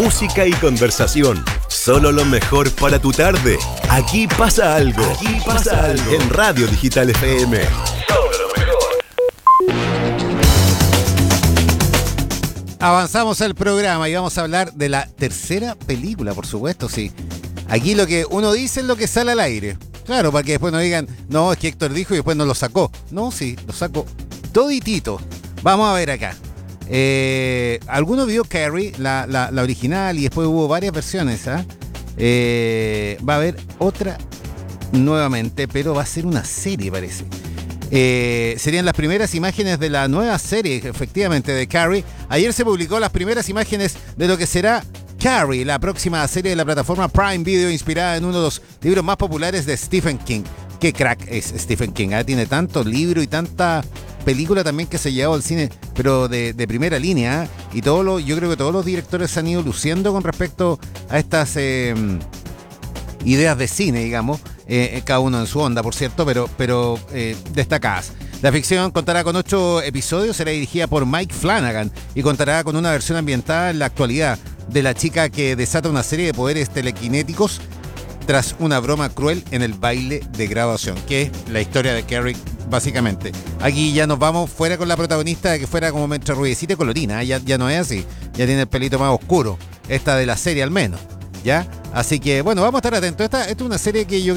música y conversación. Solo lo mejor para tu tarde. Aquí pasa algo. Aquí pasa algo. En Radio Digital FM. Solo lo mejor. Avanzamos al programa y vamos a hablar de la tercera película, por supuesto, sí. Aquí lo que uno dice es lo que sale al aire. Claro, para que después no digan, no, es que Héctor dijo y después no lo sacó. No, sí, lo sacó toditito. Vamos a ver acá. Alguno vio Carrie, la original, y después hubo varias versiones. Va a haber otra nuevamente, pero va a ser una serie, parece. Serían las primeras imágenes de la nueva serie, efectivamente, de Carrie. Ayer se publicó las primeras imágenes de lo que será Carrie, la próxima serie de la plataforma Prime Video, inspirada en uno de los libros más populares de Stephen King. Qué crack es Stephen King, ¿eh? Tiene tanto libro y tanta película también que se llevó al cine, pero de primera línea, ¿eh? Y yo creo que todos los directores se han ido luciendo con respecto a estas ideas de cine, digamos, cada uno en su onda, por cierto, pero destacadas. La ficción contará con 8 episodios, será dirigida por Mike Flanagan y contará con una versión ambientada en la actualidad de la chica que desata una serie de poderes telequinéticos tras una broma cruel en el baile de graduación, que es la historia de Carrie, básicamente. Aquí ya nos vamos fuera con la protagonista de que fuera como medio rubiecita y colorina, ¿eh? Ya no es así, ya tiene el pelito más oscuro, esta de la serie al menos, ¿ya? Así que, bueno, vamos a estar atentos. Esta es una serie que yo